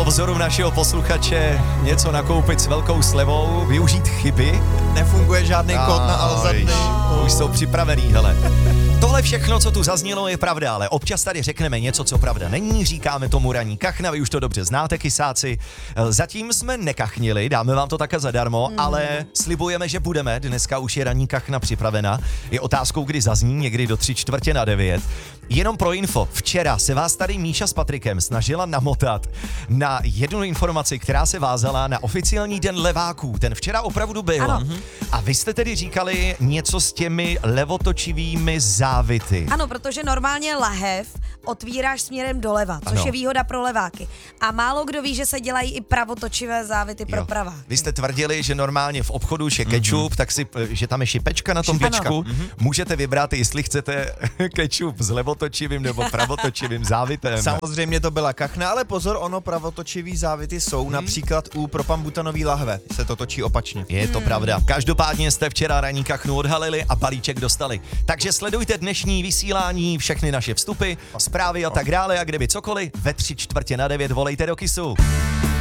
bylo vzoru našeho posluchače něco nakoupit s velkou slevou, využít chyby. Nefunguje žádný kód na Alzadny. Už jsou připravený, hele. Tohle všechno, co tu zaznělo, je pravda, ale občas tady řekneme něco, co pravda není, říkáme tomu ranní kachna, vy už to dobře znáte, kysáci. Zatím jsme nekachnili, dáme vám to také zadarmo, ale slibujeme, že budeme, dneska už je ranní kachna připravena. Je otázkou, kdy zazní, někdy do 8:45. Jenom pro info, včera se vás tady Míša s Patrikem snažila namotat na jednu informaci, která se vázala na oficiální den leváků. Ten včera opravdu byl. Ano. A vy jste tedy říkali něco s těmi levotočivými závity. Ano, protože normálně lahev otvíráš směrem doleva, což Ano. je výhoda pro leváky. A málo kdo ví, že se dělají i pravotočivé závity pro praváky. Vy jste tvrdili, že normálně v obchodu je kečup, tak si, že tam je šipečka na tom kečku. Můžete vybrat, jestli chcete kečup s levotočivým nebo pravotočivým závitem. Samozřejmě to byla kachna, ale pozor, ono pravotočivý závity jsou, například u propambutanové lahve se to točí opačně. Je to pravda. Každopádně jste včera ranní kachnu odhalili a balíček dostali. Takže sledujte dnešní vysílání, všechny naše vstupy, zprávy a tak dále a kdyby cokoliv, ve 8:45 volejte do Kissu.